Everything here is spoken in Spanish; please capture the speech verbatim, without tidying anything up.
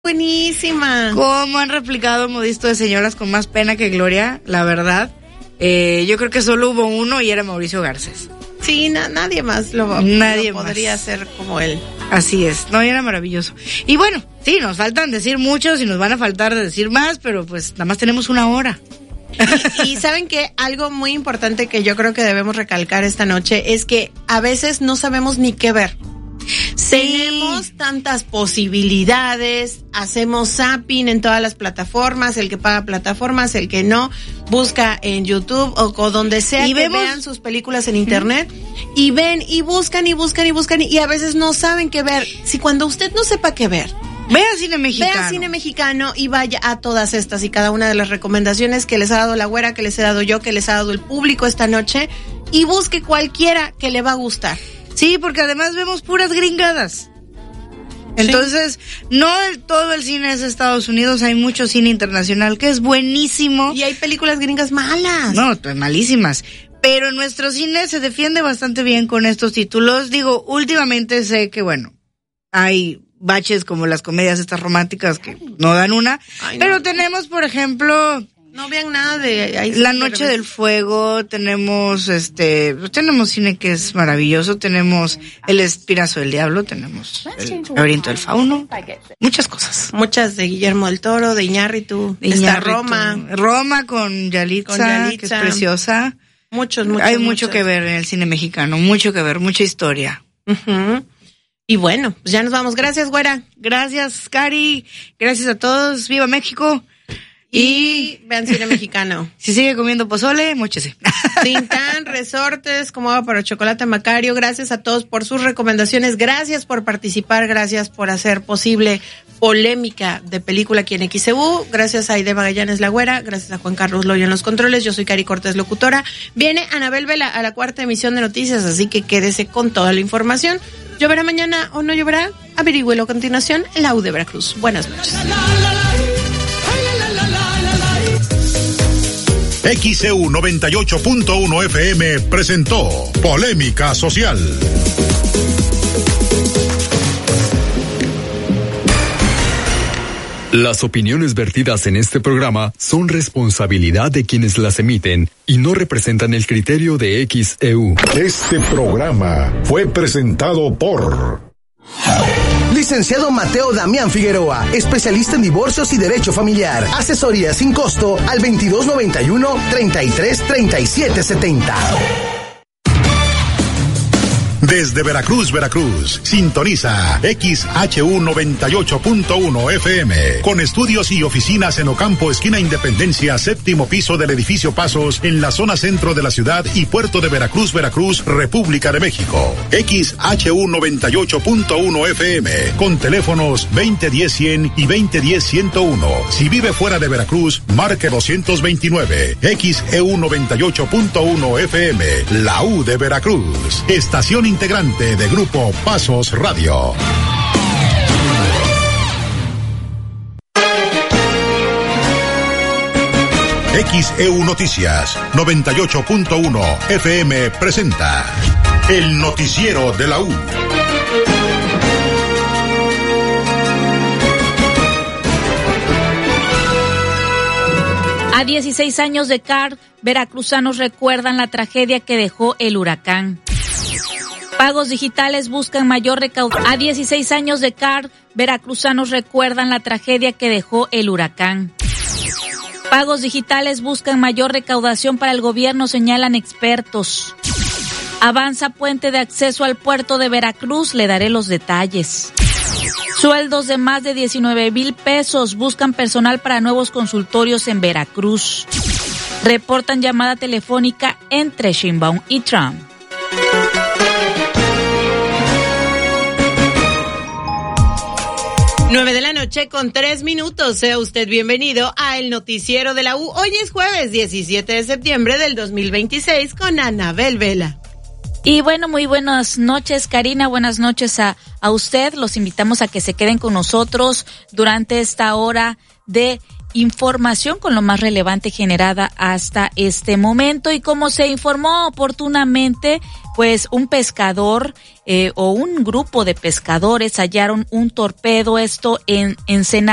buenísima. Cómo han replicado Modisto de Señoras con más pena que gloria, la verdad. Eh, yo creo que solo hubo uno y era Mauricio Garcés. Sí, na- nadie más lo, nadie lo podría más. hacer como él. Así es, no, era maravilloso. Y bueno, sí, nos faltan decir muchos y nos van a faltar decir más, pero pues nada más tenemos una hora. Y, y saben que algo muy importante que yo creo que debemos recalcar esta noche es que a veces no sabemos ni qué ver. Sí. Tenemos tantas posibilidades, hacemos zapping en todas las plataformas, el que paga plataformas, el que no, busca en YouTube o, o donde sea y que vemos... vean sus películas en internet, uh-huh. y ven y buscan y buscan y buscan y a veces no saben qué ver. Si cuando usted no sepa qué ver, vea cine mexicano. Vea cine mexicano y vaya a todas estas y cada una de las recomendaciones que les ha dado la güera, que les he dado yo, que les ha dado el público esta noche, y busque cualquiera que le va a gustar. Sí, porque además vemos puras gringadas. Entonces, sí. no el, todo el cine es de Estados Unidos, hay mucho cine internacional que es buenísimo. Y hay películas gringas malas. No, malísimas. Pero nuestro cine se defiende bastante bien con estos títulos. Digo, últimamente sé que, bueno, hay baches como las comedias estas románticas que no dan una. Ay, pero no. tenemos, por ejemplo... No vean nada de... Ahí La Noche del Fuego, tenemos este, tenemos cine que es maravilloso, tenemos El Espinazo del Diablo, tenemos El Laberinto del Fauno, muchas cosas. Muchas de Guillermo del Toro, de Iñárritu, de está Roma. Roma con Yalitza, con Yalitza, que es preciosa. Muchos, muchos. Hay mucho muchos. que ver en el cine mexicano, mucho que ver, mucha historia. Uh-huh. Y bueno, pues ya nos vamos. Gracias, güera. Gracias, Cari. Gracias a todos. ¡Viva México! Y, y vean cine mexicano. Si sigue comiendo pozole, móchese. Tintán, Resortes, como agua para chocolate Macario. Gracias a todos por sus recomendaciones. Gracias por participar. Gracias por hacer posible Polémica de Película aquí en X C U. Gracias a Aide Magallanes La Güera. Gracias a Juan Carlos Loyo en los controles. Yo soy Cari Cortés, locutora. Viene Anabel Vela a la cuarta emisión de noticias, así que quédese con toda la información. ¿Lloverá mañana o no lloverá? Averígüelo a continuación en la U de Veracruz. Buenas noches. X C U noventa y ocho punto uno F M presentó Polémica Social. Las opiniones vertidas en este programa son responsabilidad de quienes las emiten y no representan el criterio de X E U. Este programa fue presentado por... Licenciado Mateo Damián Figueroa, especialista en divorcios y derecho familiar. Asesoría sin costo al veintidós noventa y uno, treinta y tres, treinta y siete setenta. Desde Veracruz, Veracruz, sintoniza X H U noventa y ocho punto uno F M, con estudios y oficinas en Ocampo, esquina Independencia, séptimo piso del edificio Pasos, en la zona centro de la ciudad y puerto de Veracruz, Veracruz, República de México. X H U noventa y ocho punto uno F M, con teléfonos veinte diez cien y veinte diez ciento uno. Si vive fuera de Veracruz, marque doscientos veintinueve. X E U noventa y ocho punto uno F M, la U de Veracruz. Estación integrante de Grupo Pasos Radio. X E U Noticias noventa y ocho punto uno F M presenta el noticiero de la U. A dieciséis años de C A R, veracruzanos recuerdan la tragedia que dejó el huracán. Pagos digitales buscan mayor recaudación. A dieciséis años de C A R, veracruzanos recuerdan la tragedia que dejó el huracán. Pagos digitales buscan mayor recaudación para el gobierno, señalan expertos. Avanza puente de acceso al puerto de Veracruz, le daré los detalles. Sueldos de más de diecinueve mil pesos buscan personal para nuevos consultorios en Veracruz. Reportan llamada telefónica entre Sheinbaum y Trump. Nueve de la noche con tres minutos. Sea usted bienvenido a el noticiero de la U. Hoy es jueves diecisiete de septiembre del dos mil veintiséis con Anabel Vela. Y bueno, muy buenas noches, Karina. Buenas noches a, a usted. Los invitamos a que se queden con nosotros durante esta hora de información con lo más relevante generada hasta este momento. Y como se informó oportunamente, pues un pescador eh, o un grupo de pescadores hallaron un torpedo, esto en Ensenada.